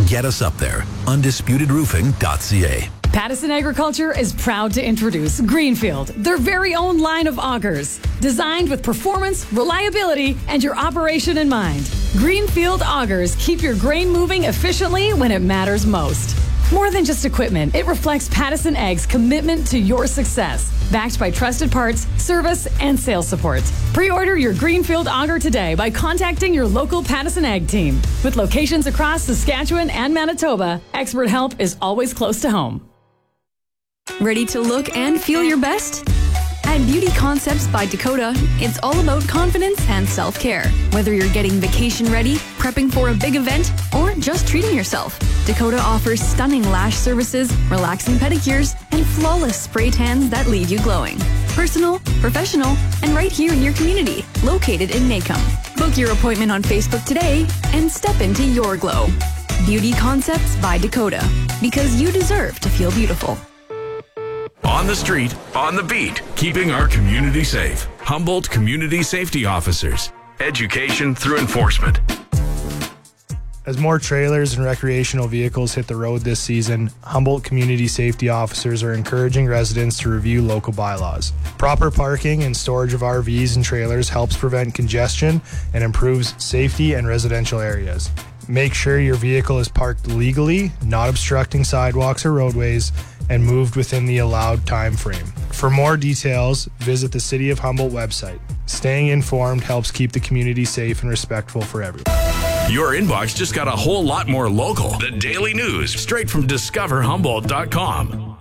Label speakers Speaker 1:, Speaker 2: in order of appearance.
Speaker 1: Get us up there. UndisputedRoofing.ca.
Speaker 2: Pattison Agriculture is proud to introduce Greenfield, their very own line of augers, designed with performance, reliability, and your operation in mind. Greenfield augers keep your grain moving efficiently when it matters most. More than just equipment, it reflects Pattison Ag's commitment to your success, backed by trusted parts, service, and sales support. Pre-order your Greenfield auger today by contacting your local Pattison Ag team. With locations across Saskatchewan and Manitoba, expert help is always close to home.
Speaker 3: Ready to look and feel your best? At Beauty Concepts by Dakota, it's all about confidence and self-care. Whether you're getting vacation ready, prepping for a big event, or just treating yourself, Dakota offers stunning lash services, relaxing pedicures, and flawless spray tans that leave you glowing. Personal, professional, and right here in your community, located in Nacum. Book your appointment on Facebook today and step into your glow. Beauty Concepts by Dakota, because you deserve to feel beautiful.
Speaker 4: On the street, on the beat, keeping our community safe. Humboldt Community Safety Officers. Education through enforcement.
Speaker 5: As more trailers and recreational vehicles hit the road this season, Humboldt Community Safety Officers are encouraging residents to review local bylaws. Proper parking and storage of RVs and trailers helps prevent congestion and improves safety in residential areas. Make sure your vehicle is parked legally, not obstructing sidewalks or roadways, and moved within the allowed time frame. For more details, visit the City of Humboldt website. Staying informed helps keep the community safe and respectful for everyone.
Speaker 4: Your inbox just got a whole lot more local. The Daily News, straight from discoverhumboldt.com.